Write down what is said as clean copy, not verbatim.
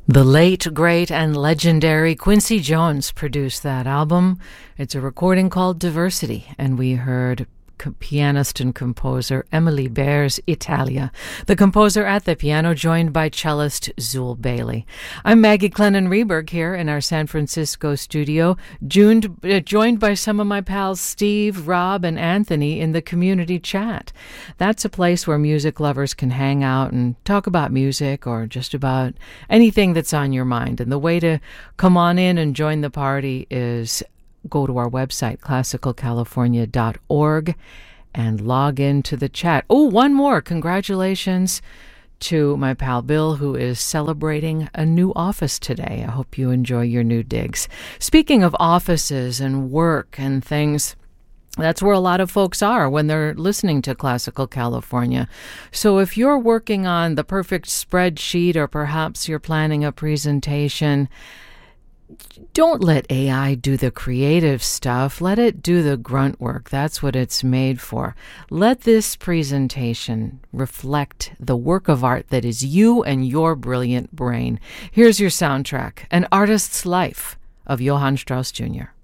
The late, great, and legendary Quincy Jones produced that album. It's a recording called Diversity, and we heard pianist and composer Emily Bear's Italia, the composer at the piano, joined by cellist Zul Bailey. I'm Maggie Clennon-Reberg here in our San Francisco studio, joined by some of my pals Steve, Rob, and Anthony in the community chat. That's a place where music lovers can hang out and talk about music or just about anything that's on your mind. And the way to come on in and join the party is go to our website, classicalcalifornia.org, and log into the chat. Oh, one more. Congratulations to my pal Bill, who is celebrating a new office today. I hope you enjoy your new digs. Speaking of offices and work and things, that's where a lot of folks are when they're listening to Classical California. So if you're working on the perfect spreadsheet, or perhaps you're planning a presentation, don't let AI do the creative stuff. Let it do the grunt work. That's what it's made for. Let this presentation reflect the work of art that is you and your brilliant brain. Here's your soundtrack, An Artist's Life of Johann Strauss Jr.